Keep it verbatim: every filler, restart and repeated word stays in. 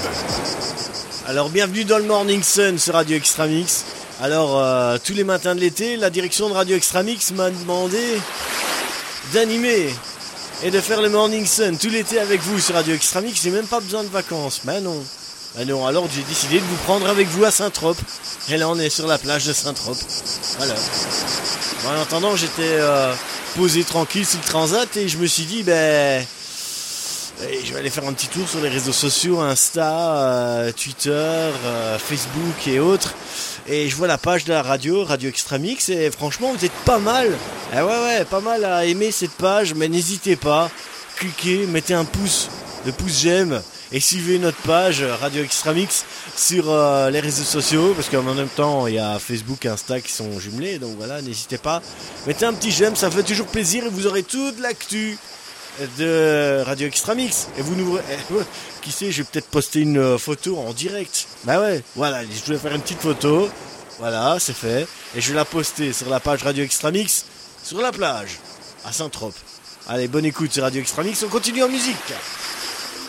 Alors bienvenue dans le Morning Sun sur Radio Extra Mix. Alors euh, tous les matins de l'été, la direction de Radio Extra Mix m'a demandé d'animer et de faire le Morning Sun tout l'été avec vous sur Radio Extra Mix. J'ai même pas besoin de vacances. Ben non. Ben non, alors j'ai décidé de vous prendre avec vous à Saint-Trope. Et là on est sur la plage de Saint-Trope. Voilà. Bon, en attendant j'étais euh, posé tranquille sur le transat et je me suis dit ben... Et je vais aller faire un petit tour sur les réseaux sociaux, Insta, euh, Twitter, euh, Facebook et autres. Et je vois la page de la radio, Radio Extra Mix, et franchement vous êtes pas mal. Eh ouais ouais, pas mal à aimer cette page, mais n'hésitez pas, cliquez, mettez un pouce, le pouce j'aime, et suivez notre page Radio Extra Mix sur euh, les réseaux sociaux, parce qu'en même temps il y a Facebook et Insta qui sont jumelés, donc voilà, n'hésitez pas. Mettez un petit j'aime, ça fait toujours plaisir et vous aurez toute l'actu de Radio Extra Mix. Et vous nous... Qui sait, je vais peut-être poster une photo en direct. Bah ouais, voilà, je voulais faire une petite photo. Voilà, c'est fait. Et je vais la poster sur la page Radio Extra Mix, sur la plage, à Saint-Trope. Allez, bonne écoute sur Radio Extra Mix, on continue en musique.